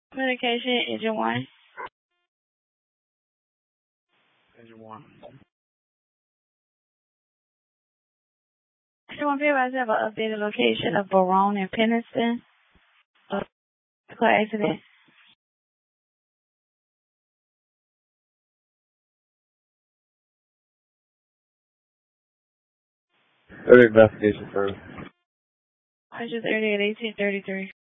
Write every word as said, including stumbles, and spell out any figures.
Medication, Agent one. Agent one. Agent one, people have an updated location of Barone and Penniston. Uh, car accident. Third investigation first. Purchase early at eighteen thirty-three.